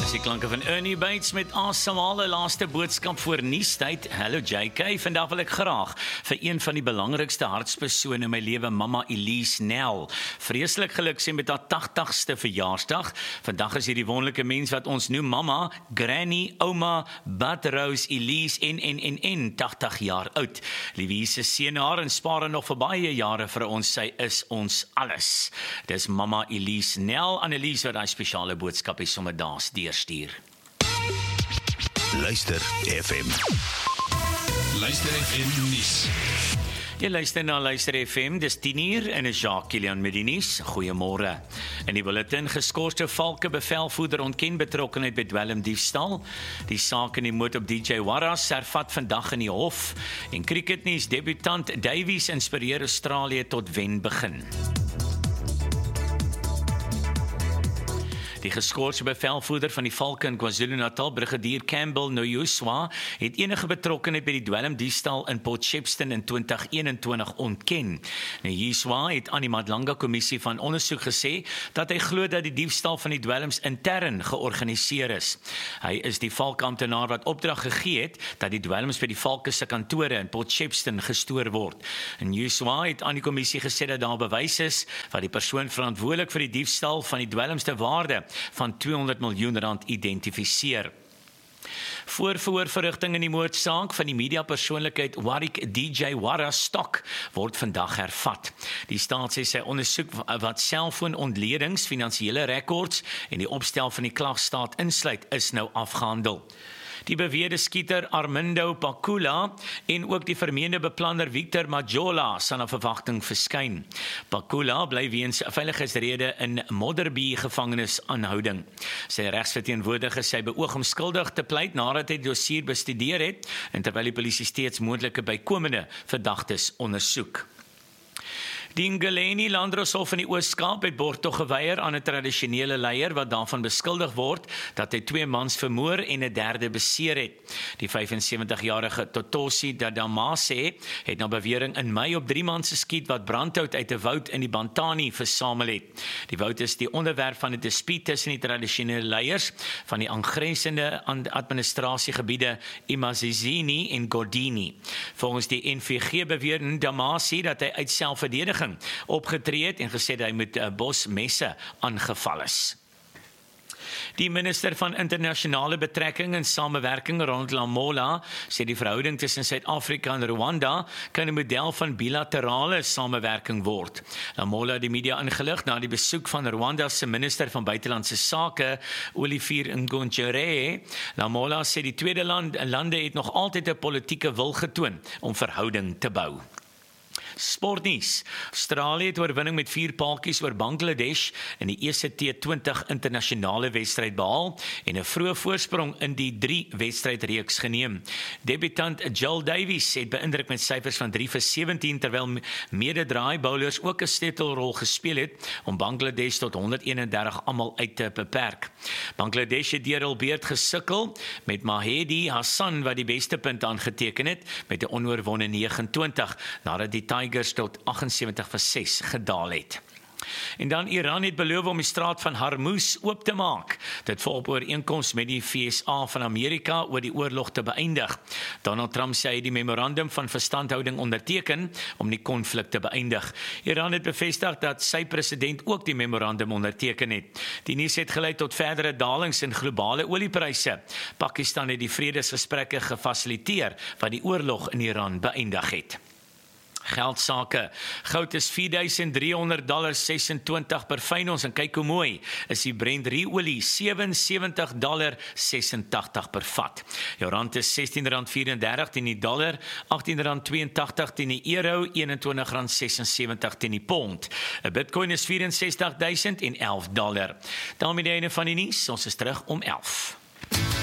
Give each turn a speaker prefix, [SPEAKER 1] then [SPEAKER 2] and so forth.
[SPEAKER 1] Dis die klanke van Ernie Bates met asemhale laaste boodskap voor nuustyd. Hallo JK, vandag wil ek graag vir een van die belangrikste hartspersone in my lewe, Mama Elise Nel, vreeslik geluk sê met haar 80ste verjaarsdag. Vandag is hierdie wonderlike mens wat ons noem Mama, Granny, Oma, Bad Rose Elise en 80 jaar oud. Liewe seën haar en spaar haar nog vir baie jare vir ons. Sy is ons alles. Dis Mama Elise Nel. Annelies wat daai spesiale boodskap is sommer daar deurstuur.
[SPEAKER 2] Luister FM.
[SPEAKER 3] Luister FM nuus.
[SPEAKER 1] Jy luister na Luister FM, dis 10:00 en is Jacques Kilian met die nuus. Goeiemôre. In die bulletin geskorste Valke bevelvoerder ontken betrokkenheid by dwelmdiefstal. Die saak in die moord op DJ Warras hervat vandag in die hof. En cricketnuus debutant Davies inspireer Australië tot wen begin. Die geskorste bevelvoerder van die Valke in KwaZulu-Natal, Brigadier Campbell Noyuswa, het enige betrokkenheid by die dwelmdiefstal in Port Shepstone in 2021 ontken. Noyuswa het aan die Madlanga Kommissie van Ondersoek gesê dat hy glo dat die diefstal van die dwelms intern georganiseer is. Hy is die Valke-amptenaar wat opdrag gegee het dat die dwelms by die Valke se kantore in Port Shepstone gestoor word. Noyuswa het aan die kommissie gesê dat daar bewys is wat die persoon verantwoordelik vir die diefstal van die dwelms te waarde van R200 miljoen identifiseer. Voor verhoorverrigting in die moordsaak van die mediapersoonlikheid Warwick DJ Warras Stok word vandag hervat. Die staat sê sy ondersoek wat selfoonontledings, finansiële rekords en die opstel van die klagstaat insluit is nou afgehandel. Die beweerde skieter Armindo Pakula en ook die vermeende beplanner Victor Majola sal na verwagting verskyn. Pakula bly weens veiligheidsrede in Modderby gevangenis aanhouding. Sy regsverteenwoordiger sê beoog om skuldig te pleit nadat hy die dossier bestudeer het en terwyl die polisie steeds moontlike bykomende verdagtes ondersoek. Die Ngeleni Landdroshof in die Oos-Kaap het borgtog geweier aan 'n tradisionele leier wat daarvan beskuldig word dat hy 2 mans vermoor en 'n derde beseer het. Die 75-jarige Totosi Dadamase het na bewering in Mei op 3 mans geskiet wat brandhout uit 'n woud in die Bantani versamel het. Die woud is die onderwerp van 'n dispuut tussen die tradisionele leiers van die aangrensende administrasiegebiede Imazizini en Godini. Volgens die NVG beweer Ndamase dat hy uit selfverdediging opgetree het en gesê dat hy met 'n bos messe aangeval is. Die minister van internasionale betrekking en samewerking, Ronald Lamola, sê die verhouding tussen Suid-Afrika en Rwanda kan 'n model van bilaterale samewerking word. Lamola het die media ingelig na die besoek van Rwanda se minister van buitelandse sake, Olivier Ngonjere. Lamola sê die tweede lande het nog altyd 'n politieke wil getoon om verhouding te bou. Sportnuus. Australië het oorwinning met 4 paaltjies oor Bangladesh in die eerste T20 internasionale wedstryd behaal en 'n vroeë voorsprong in die 3-wedstrydreeks geneem. Debutant Jill Davies het beïndruk met syfers van 3 vir 17 terwyl mededraai bowlers ook 'n sleutelrol gespeel het om Bangladesh tot 131 almal uit te beperk. Bangladesh het deur hul beurt gesukkel met Mahedi Hassan wat die beste punt aangeteken het met 'n onoorwonde 29 nadat die Tigers tot 78 vir 6 gedaal het. En dan Iran het beloof om die straat van Hormuz oop te maak. Dit volg op ooreenkoms met die VSA van Amerika oor die oorlog te beëindig. Donald Trump sê hy die memorandum van verstandhouding onderteken om die konflik te beëindig. Iran het bevestig dat sy president ook die memorandum onderteken het. Die nuus het gelei tot verdere dalings in globale oliepryse. Pakistan het die vredesgesprekke gefasiliteer wat die oorlog in Iran beëindig het. Geldsake. Goud is $4,326 per fyn ons en kyk hoe mooi is die Brent olie $77,86 per vat. Jou rand is R16.34 teen die dollar, R18.82 teen die euro, R21.76 teen die pond. 'n Bitcoin is $64,011. Daarmee die einde van die nuus. Ons is terug om 11.